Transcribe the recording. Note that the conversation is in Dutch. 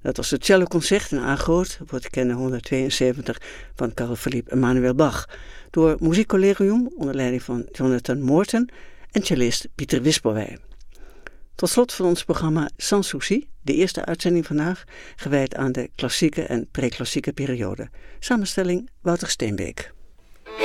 Dat was het celloconcert in A groot, wordt kennen 172 van Carl Philipp Emanuel Bach, door Muziekcollegium onder leiding van Jonathan Morton en cellist Pieter Wispelwey. Tot slot van ons programma Sans Souci, de eerste uitzending vandaag, gewijd aan de klassieke en preklassieke periode. Samenstelling Wouter Steenbeek.